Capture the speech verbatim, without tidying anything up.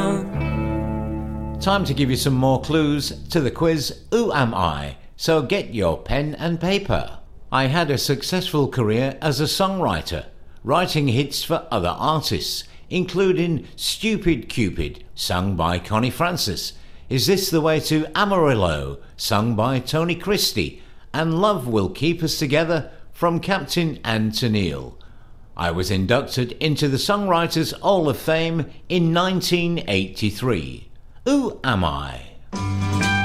Time to give you some more clues to the quiz Who Am I? So get your pen and paper. I had a successful career as a songwriter, writing hits for other artists, including Stupid Cupid, sung by Connie Francis, Is This the Way to Amarillo, sung by Tony Christie, and Love Will Keep Us Together from Captain and Tennille. I was inducted into the Songwriters Hall of Fame in nineteen eighty-three. Who am I?